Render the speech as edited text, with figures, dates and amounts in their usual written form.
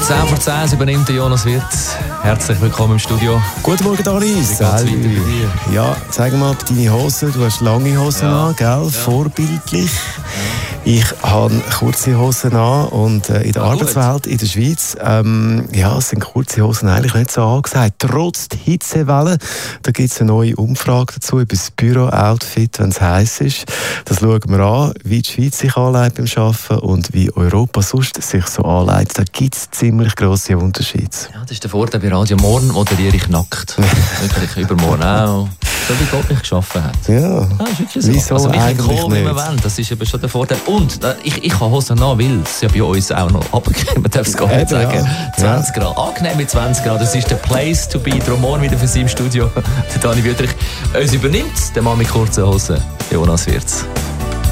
10 vor 10 übernimmt der Jonas Wirth. Herzlich willkommen im Studio. Guten Morgen, Dani. Ja, sag mal, deine Hosen, du hast lange Hosen an, gell? Ja. Vorbildlich. Ich habe kurze Hosen an und in der Arbeitswelt in der Schweiz sind kurze Hosen eigentlich nicht so angesagt. Trotz der Hitzewelle, da gibt es eine neue Umfrage dazu über das Büro-Outfit, wenn es heiß ist. Das schauen wir an, wie die Schweiz sich anlegt beim Arbeiten und wie Europa sonst sich so anlegt. Da gibt es ziemlich grosse Unterschiede. Ja, das ist der Vorteil bei Radio. Morgen moderiere ich nackt. Wirklich, übermorgen auch. So wie Gott mich geschaffen hat. Ja, ist wirklich so. Wieso also eigentlich kommen, wie wir wollen. Das ist eben schon der Vorteil. Und ich habe Hosen an, weil es ja bei uns auch noch runtergeht. Man darf es gar nicht sagen. 20 Grad. Angenehm mit 20 Grad. Das ist der Place to be. Darum morgen wieder für Sie im Studio. Der Dani Wüthrich uns übernimmt. Der Mann mit kurzen Hosen, Jonas Wirth.